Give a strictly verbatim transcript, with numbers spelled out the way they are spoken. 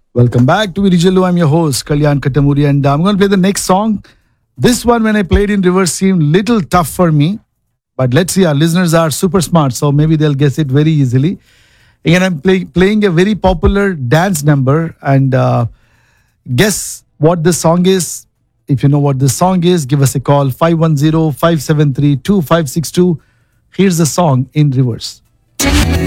Welcome back to Virijalu. I'm your host, Kalyan Katamuri, and I'm going to play the next song. This one, when I played in reverse, seemed little tough for me. But let's see, our listeners are super smart, so maybe they'll guess it very easily. Again, I'm play, playing a very popular dance number, and uh, guess what this song is. If you know what this song is, give us a call five one zero, five seven three, two five six two. Here's the song in reverse.